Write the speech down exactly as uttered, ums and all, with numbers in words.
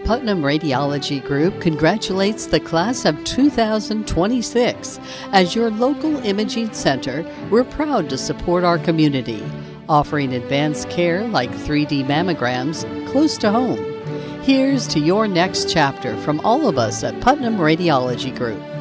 Putnam Radiology Group congratulates the class of two thousand twenty-six. As your local imaging center, we're proud to support our community, offering advanced care like three D mammograms close to home. Here's to your next chapter from all of us at Putnam Radiology Group.